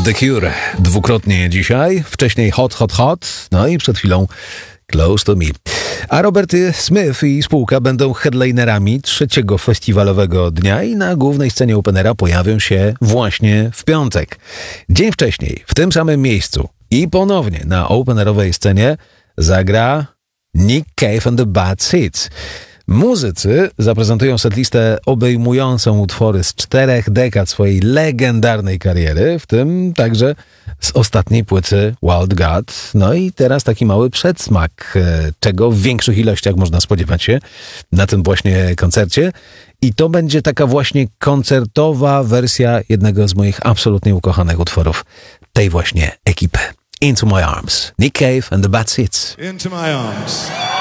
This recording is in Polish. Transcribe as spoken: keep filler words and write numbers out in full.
The Cure dwukrotnie dzisiaj, wcześniej Hot, Hot, Hot, no i przed chwilą Close to Me. A Robert Smith i spółka będą headlinerami trzeciego festiwalowego dnia i na głównej scenie Openera pojawią się właśnie w piątek. Dzień wcześniej, w tym samym miejscu i ponownie na openerowej scenie zagra Nick Cave and the Bad Seeds. Muzycy zaprezentują setlistę obejmującą utwory z czterech dekad swojej legendarnej kariery, w tym także z ostatniej płyty Wild God. No i teraz taki mały przedsmak, czego w większych ilościach można spodziewać się na tym właśnie koncercie. I to będzie taka właśnie koncertowa wersja jednego z moich absolutnie ukochanych utworów tej właśnie ekipy. Into My Arms. Nick Cave and the Bad Seeds. Into My Arms.